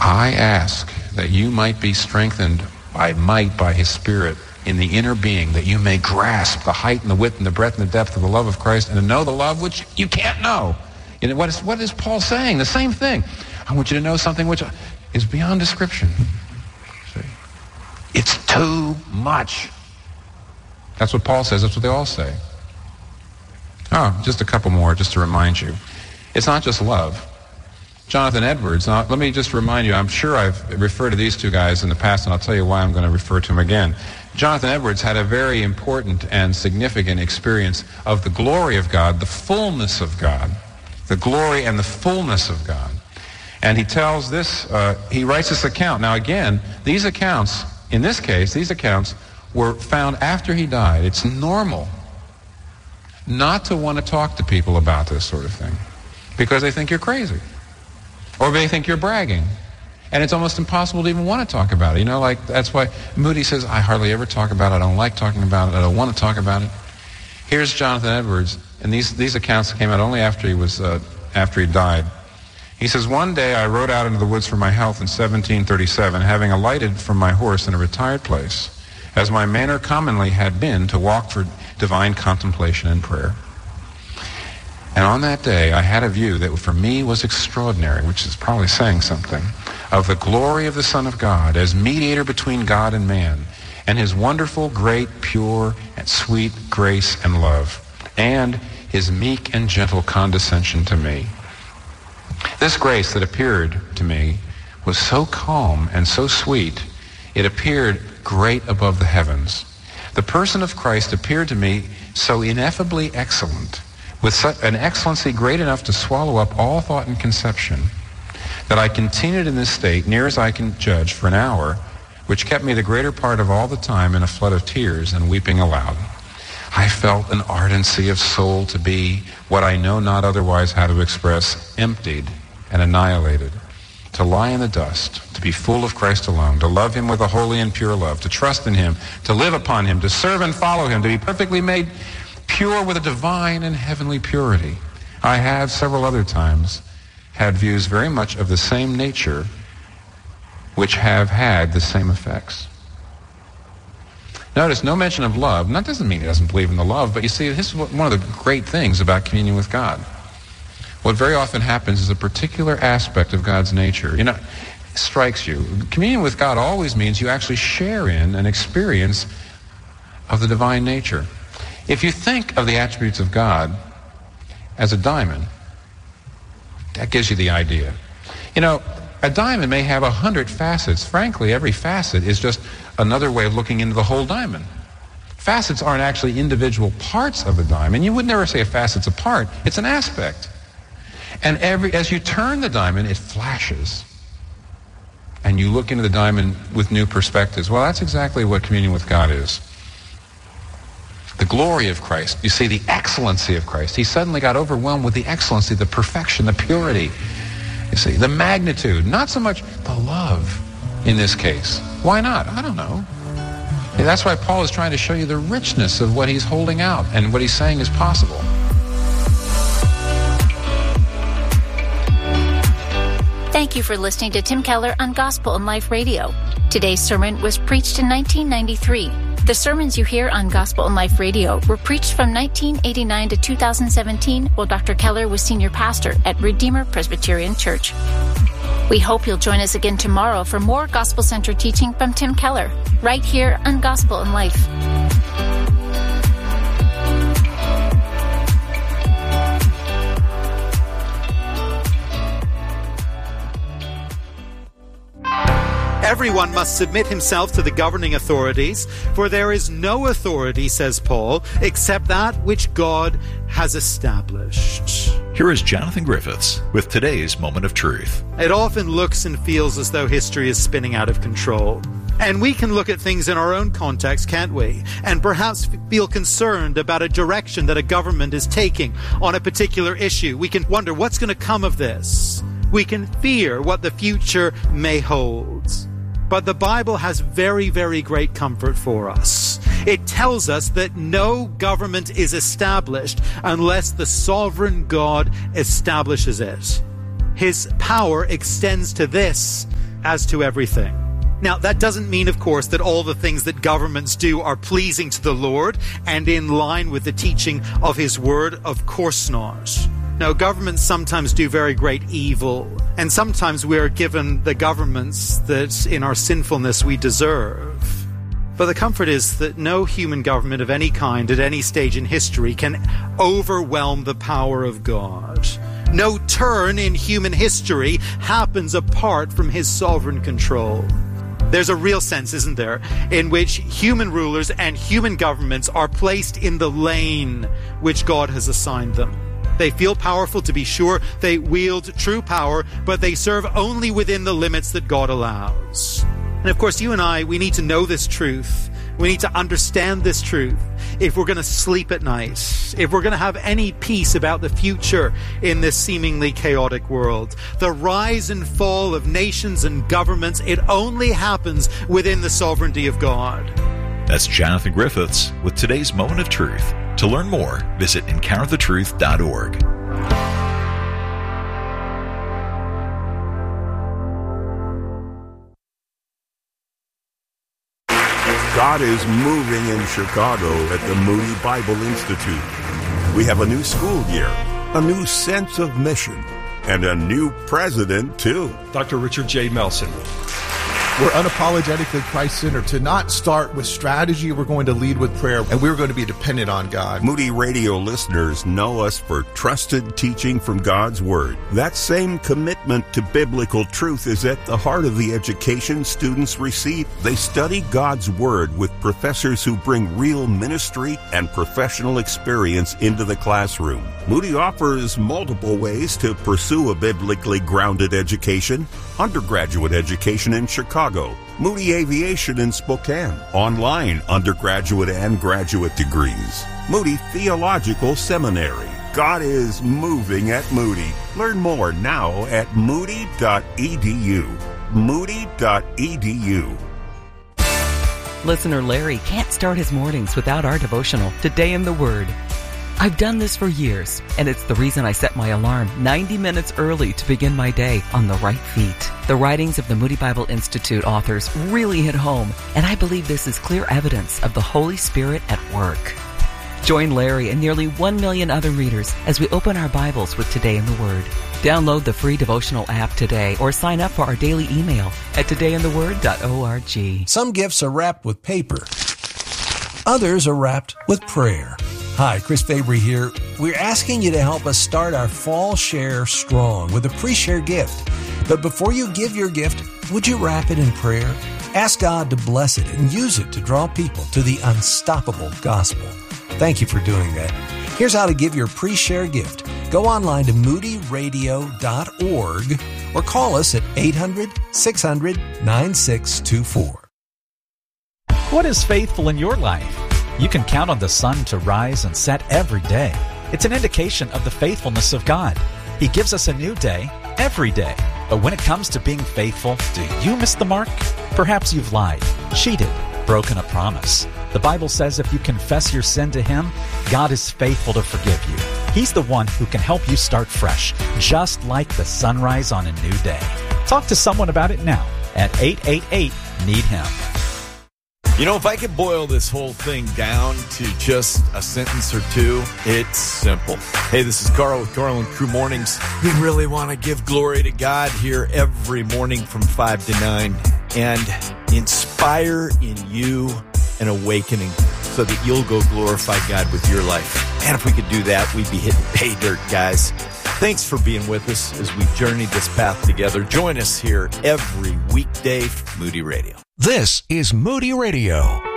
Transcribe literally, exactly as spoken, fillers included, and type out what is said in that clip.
I ask that you might be strengthened by might, by his Spirit, in the inner being, that you may grasp the height and the width and the breadth and the depth of the love of Christ, and to know the love which you can't know. You know, what is, what is Paul saying? The same thing. I want you to know something which is beyond description. See? It's too much. That's what Paul says. That's what they all say. Oh, just a couple more, just to remind you. It's not just love. Jonathan Edwards, now, let me just remind you, I'm sure I've referred to these two guys in the past, and I'll tell you why I'm going to refer to them again. Jonathan Edwards had a very important and significant experience of the glory of God, the fullness of God, the glory and the fullness of God. And he tells this, uh, he writes this account. Now again, these accounts, in this case, these accounts were found after he died. It's normal not to want to talk to people about this sort of thing because they think you're crazy or they think you're bragging. And it's almost impossible to even want to talk about it. You know, like, that's why Moody says, I hardly ever talk about it. I don't like talking about it. I don't want to talk about it. Here's Jonathan Edwards, and these, these accounts came out only after he was, uh, after he died. He says, one day I rode out into the woods for my health in seventeen thirty-seven, having alighted from my horse in a retired place, as my manner commonly had been to walk for divine contemplation and prayer. And on that day, I had a view that for me was extraordinary, which is probably saying something, of the glory of the Son of God as mediator between God and man, and his wonderful, great, pure, and sweet grace and love, and his meek and gentle condescension to me. This grace that appeared to me was so calm and so sweet, it appeared great above the heavens. The person of Christ appeared to me so ineffably excellent, with such an excellency great enough to swallow up all thought and conception, that I continued in this state, near as I can judge, for an hour, which kept me the greater part of all the time in a flood of tears and weeping aloud. I felt an ardency of soul to be, what I know not otherwise how to express, emptied and annihilated, to lie in the dust, to be full of Christ alone, to love him with a holy and pure love, to trust in him, to live upon him, to serve and follow him, to be perfectly made pure with a divine and heavenly purity. I have several other times had views very much of the same nature which have had the same effects. Notice, no mention of love. And that doesn't mean he doesn't believe in the love, but you see, this is one of the great things about communion with God. What very often happens is a particular aspect of God's nature, you know, strikes you. Communion with God always means you actually share in an experience of the divine nature. If you think of the attributes of God as a diamond, that gives you the idea. You know, a diamond may have a hundred facets. Frankly, every facet is just another way of looking into the whole diamond. Facets aren't actually individual parts of a diamond. You would never say a facet's a part. It's an aspect. And every as you turn the diamond, it flashes. And you look into the diamond with new perspectives. Well, that's exactly what communion with God is. The glory of Christ. You see, the excellency of Christ. He suddenly got overwhelmed with the excellency, the perfection, the purity. You see, the magnitude. Not so much the love in this case. Why not? I don't know. And that's why Paul is trying to show you the richness of what he's holding out and what he's saying is possible. Thank you for listening to Tim Keller on Gospel and Life Radio. Today's sermon was preached in nineteen ninety-three. The sermons you hear on Gospel and Life Radio were preached from nineteen eighty-nine to two thousand seventeen while Doctor Keller was senior pastor at Redeemer Presbyterian Church. We hope you'll join us again tomorrow for more gospel-centered teaching from Tim Keller, right here on Gospel and Life. Everyone must submit himself to the governing authorities, for there is no authority, says Paul, except that which God has established. Here is Jonathan Griffiths with today's Moment of Truth. It often looks and feels as though history is spinning out of control. And we can look at things in our own context, can't we? And perhaps feel concerned about a direction that a government is taking on a particular issue. We can wonder what's going to come of this. We can fear what the future may hold. But the Bible has very, very great comfort for us. It tells us that no government is established unless the sovereign God establishes it. His power extends to this as to everything. Now, that doesn't mean, of course, that all the things that governments do are pleasing to the Lord and in line with the teaching of His Word. Of course not. No, governments sometimes do very great evil, and sometimes we are given the governments that in our sinfulness we deserve. But the comfort is that no human government of any kind at any stage in history can overwhelm the power of God. No turn in human history happens apart from His sovereign control. There's a real sense, isn't there, in which human rulers and human governments are placed in the lane which God has assigned them. They feel powerful, to be sure. They wield true power, but they serve only within the limits that God allows. And of course, you and I, we need to know this truth. We need to understand this truth if we're going to sleep at night, if we're going to have any peace about the future in this seemingly chaotic world. The rise and fall of nations and governments, it only happens within the sovereignty of God. That's Jonathan Griffiths with today's Moment of Truth. To learn more, visit encounter the truth dot org. God is moving in Chicago at the Moody Bible Institute. We have a new school year, a new sense of mission, and a new president, too. Doctor Richard J. Melson. We're unapologetically Christ-centered. To not start with strategy, we're going to lead with prayer, and we're going to be dependent on God. Moody Radio listeners know us for trusted teaching from God's Word. That same commitment to biblical truth is at the heart of the education students receive. They study God's Word with professors who bring real ministry and professional experience into the classroom. Moody offers multiple ways to pursue a biblically grounded education. Undergraduate education in Chicago, Moody Aviation in Spokane, online undergraduate and graduate degrees, Moody Theological Seminary. God is moving at Moody. Learn more now at moody dot e d u. moody dot e d u. Listener Larry can't start his mornings without our devotional, Today in the Word. I've done this for years, and it's the reason I set my alarm ninety minutes early to begin my day on the right feet. The writings of the Moody Bible Institute authors really hit home, and I believe this is clear evidence of the Holy Spirit at work. Join Larry and nearly one million other readers as we open our Bibles with Today in the Word. Download the free devotional app today or sign up for our daily email at today in the word dot org. Some gifts are wrapped with paper. Others are wrapped with prayer. Hi, Chris Fabry here. We're asking you to help us start our fall share strong with a pre-share gift. But before you give your gift, would you wrap it in prayer? Ask God to bless it and use it to draw people to the unstoppable gospel. Thank you for doing that. Here's how to give your pre-share gift. Go online to moody radio dot org or call us at eight hundred, six hundred, nine six two four. What is faithful in your life? You can count on the sun to rise and set every day. It's an indication of the faithfulness of God. He gives us a new day every day. But when it comes to being faithful, do you miss the mark? Perhaps you've lied, cheated, broken a promise. The Bible says if you confess your sin to Him, God is faithful to forgive you. He's the one who can help you start fresh, just like the sunrise on a new day. Talk to someone about it now at eight eight eight, need him. You know, if I could boil this whole thing down to just a sentence or two, it's simple. Hey, this is Carl with Carl and Crew Mornings. We really want to give glory to God here every morning from five to nine and inspire in you an awakening so that you'll go glorify God with your life. And if we could do that, we'd be hitting pay dirt, guys. Thanks for being with us as we journey this path together. Join us here every weekday from Moody Radio. This is Moody Radio.